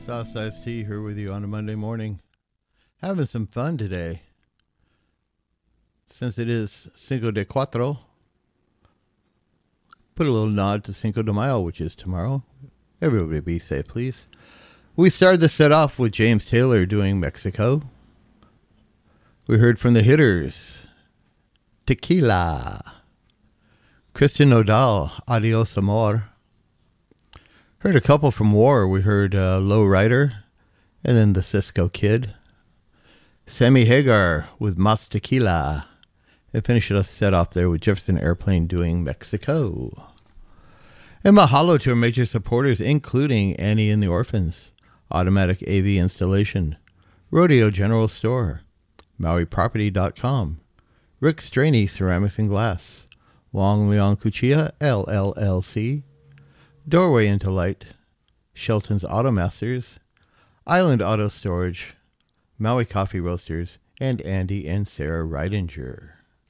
Southside Tea here with you on a Monday morning. Having some fun today. Since it is Cinco de Cuatro, put a little nod to Cinco de Mayo, which is tomorrow. Everybody be safe, please. We started the set off with James Taylor doing Mexico. We heard from the Hitters, Tequila. Christian Nodal, Adios Amor. Heard a couple from War. We heard Low Rider and then the Cisco Kid. Sammy Hagar with Mas Tequila. And finished us set off there with Jefferson Airplane doing Mexico. And mahalo to our major supporters, including Annie and the Orphans, Automatic AV Installation, Rodeo General Store, MauiProperty.com, Rick Straney Ceramics and Glass, Wong Leong Cuchilla LLLC, Doorway into Light, Shelton's Automasters, Island Auto Storage, Maui Coffee Roasters, and Andy and Sarah Reidinger.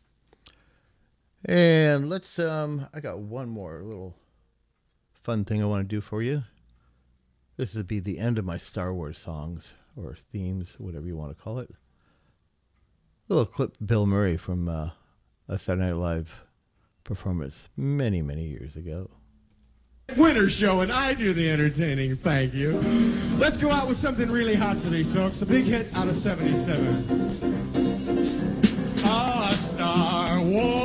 And let's, I got one more little fun thing I want to do for you. This will be the end of my Star Wars songs, or themes, whatever you want to call it. A little clip Bill Murray from a Saturday Night Live performance many, many years ago. Winter show, and I do the entertaining, thank you. Let's go out with something really hot for these folks. A big hit out of 77. A Star Wars.